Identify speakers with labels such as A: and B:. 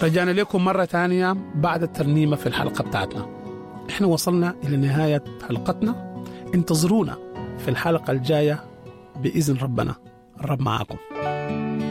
A: رجعنا لكم مرة تانية بعد الترنيمة في الحلقة بتاعتنا. احنا وصلنا إلى نهاية حلقتنا. انتظرونا في الحلقة الجاية بإذن ربنا. الرب معاكم.